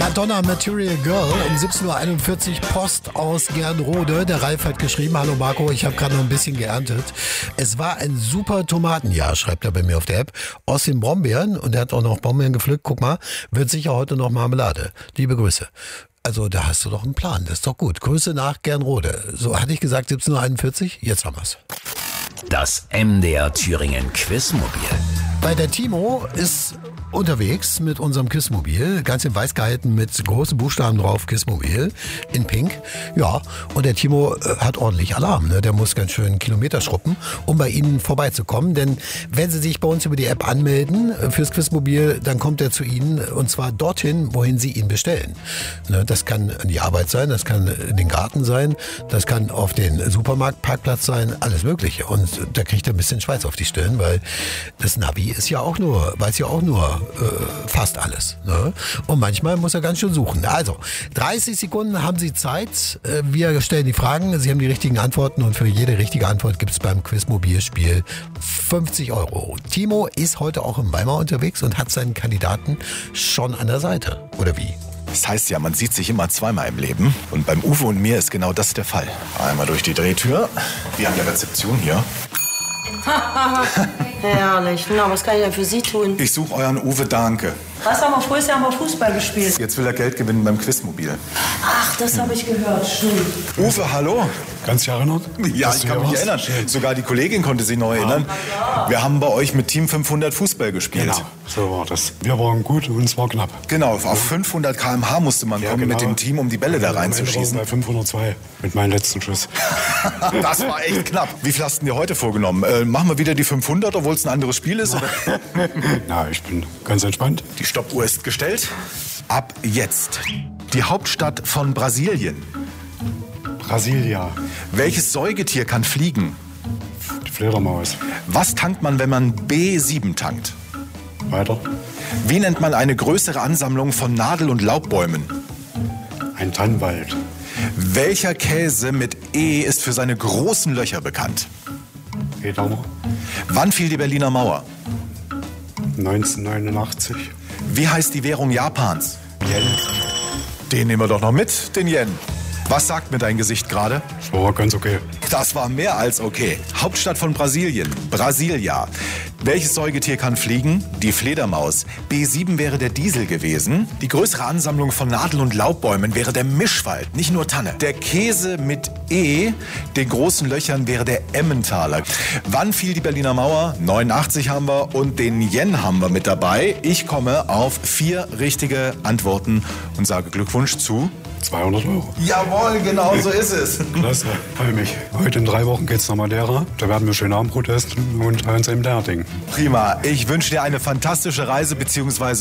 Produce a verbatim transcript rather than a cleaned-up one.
Madonna Material Girl um siebzehn Uhr einundvierzig, Post aus Gernrode. Der Ralf hat geschrieben, hallo Marco, ich habe gerade noch ein bisschen geerntet. Es war ein super Tomatenjahr, schreibt er bei mir auf der App, aus den Brombeeren, und er hat auch noch Brombeeren gepflückt, guck mal, wird sicher heute noch Marmelade. Liebe Grüße. Also da hast du doch einen Plan, das ist doch gut. Grüße nach Gernrode. So hatte ich gesagt, siebzehn Uhr einundvierzig, jetzt haben wir's. Das M D R Thüringen Quizmobil. Weil der Timo ist unterwegs mit unserem Quizmobil, ganz in weiß gehalten mit großen Buchstaben drauf, Quizmobil, in pink. Ja, und der Timo äh, hat ordentlich Alarm, ne? Der muss ganz schön Kilometer schruppen, um bei Ihnen vorbeizukommen. Denn wenn Sie sich bei uns über die App anmelden äh, fürs Quizmobil, dann kommt er zu Ihnen, und zwar dorthin, wohin Sie ihn bestellen. Ne? Das kann die Arbeit sein, das kann in den Garten sein, das kann auf den Supermarktparkplatz sein, alles Mögliche. Und da kriegt er ein bisschen Schweiß auf die Stirn, weil das Navi ist ja auch nur, weiß ja auch nur äh, fast alles. Ne? Und manchmal muss er ganz schön suchen. Also, dreißig Sekunden haben Sie Zeit. Äh, wir stellen die Fragen, Sie haben die richtigen Antworten, und für jede richtige Antwort gibt es beim Quizmobilspiel fünfzig Euro. Timo ist heute auch im Weimar unterwegs und hat seinen Kandidaten schon an der Seite. Oder wie? Das heißt ja, man sieht sich immer zweimal im Leben. Und beim Uwe und mir ist genau das der Fall. Einmal durch die Drehtür, wie an der Rezeption hier. Herrlich. Na, was kann ich denn für Sie tun? Ich suche euren Uwe Dahnke. Was haben wir früher haben wir Fußball gespielt? Jetzt will er Geld gewinnen beim Quizmobil. Ach, das habe ich gehört. Stimmt. Uwe, hallo? Kannst du dich erinnern? Ja, Hast ich du kann ja mich was? erinnern. Schön. Sogar die Kollegin konnte sich noch erinnern. Wir haben bei euch mit Team fünfhundert Fußball gespielt. Genau, so war das. Wir waren gut und es war knapp. Genau, auf fünfhundert Kilometer pro Stunde musste man Ja, kommen genau. mit dem Team, um die Bälle da Am Ende reinzuschießen. waren wir bei fünfhundertzwei mit meinem letzten Schuss. Das war echt knapp. Wie viel hast du dir heute vorgenommen? Äh, machen wir wieder die fünfhundert, obwohl es ein anderes Spiel ist? Oder? Na, ich bin ganz entspannt. Die Stoppuhr ist gestellt. Ab jetzt. Die Hauptstadt von Brasilien. Brasilia, Welches Säugetier kann fliegen? die Fledermaus. Was tankt man, wenn man B sieben tankt? Weiter. Wie nennt man eine größere Ansammlung von Nadel- und Laubbäumen? Ein Tannenwald. Welcher Käse mit E ist für seine großen Löcher bekannt? Edamer. Wann fiel die Berliner Mauer? neunzehnhundertneunundachtzig. Wie heißt die Währung Japans? Yen. Den nehmen wir doch noch mit, den Yen. Was sagt mir dein Gesicht gerade? Das war ganz okay. Das war mehr als okay. Hauptstadt von Brasilien, Brasilia. Welches Säugetier kann fliegen? Die Fledermaus. B sieben wäre der Diesel gewesen. Die größere Ansammlung von Nadel- und Laubbäumen wäre der Mischwald, nicht nur Tanne. Der Käse mit E, den großen Löchern, wäre der Emmentaler. Wann fiel die Berliner Mauer? neunundachtzig haben wir, und den Yen haben wir mit dabei. Ich komme auf vier richtige Antworten und sage Glückwunsch zu... zweihundert Euro. Jawohl, genau so ist es. Klasse, freue mich. Heute in drei Wochen geht's nach Madeira. Da werden wir schön Abendbrot essen und uns im Derding. Prima. Ich wünsche dir eine fantastische Reise, beziehungsweise